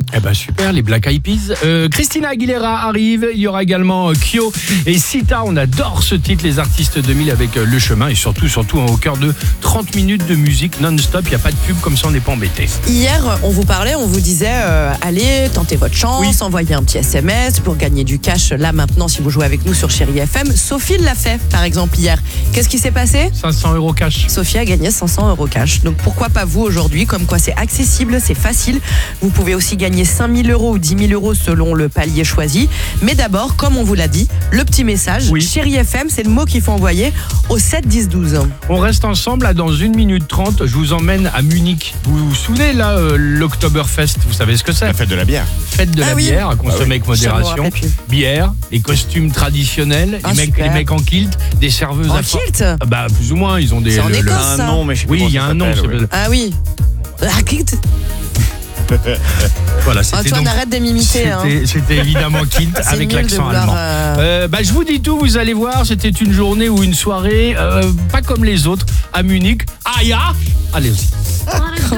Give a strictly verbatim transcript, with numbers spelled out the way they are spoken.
Eh ben super, les Black Eyed Peas. Euh, Christina Aguilera arrive, il y aura également euh, Kyo et Sita. On adore ce titre, les artistes deux mille avec euh, Le Chemin et surtout, surtout hein, au cœur de trente minutes de musique non-stop. Il n'y a pas de pub, comme ça on n'est pas embêté. Hier, on vous parlait, on vous disait, euh, allez, tentez votre chance, Oui. envoyez un petit S M S pour gagner du cash. Là maintenant, si vous jouez avec nous sur Chérie F M, Sophie l'a fait, par exemple hier. Qu'est-ce qui s'est passé ? cinq cents euros cash. Sophie a gagné cinq cents euros cash. Donc pourquoi pas vous aujourd'hui ? Comme quoi c'est accessible, c'est facile. Vous pouvez aussi gagner cinq mille euros ou dix mille euros selon le palier choisi. Mais d'abord, comme on vous l'a dit, le petit message. Oui. Chérie F M, c'est le mot qu'il faut envoyer au sept dix douze. On reste ensemble là dans une minute trente. Je vous emmène à Munich. Vous vous souvenez là, euh, l'Oktoberfest, vous savez ce que c'est ? La fête de la bière. Fête de Ah la oui. bière à consommer Ah oui. avec Ça me modération. rappelle plus. Bière, les costumes traditionnels, Ah, les, mecs, super. les mecs en kilt, des serveuses En à for- kilt ? Ah Bah plus ou moins, ils ont des. C'est en le- le- Écosse, Un ça. nom, mais je sais plus Oui, comment il y a ça un nom. s'appelle, c'est- oui. Ah oui. Ah, kilt. Voilà, c'était Antoine, donc- arrête de m'imiter. Hein. C'était, c'était évidemment kilt C'est avec nul de l'accent vouloir, allemand. euh, Euh, bah, je vous dis tout, vous allez voir, c'était une journée ou une soirée euh, pas comme les autres à Munich. Ah ya Allez-y.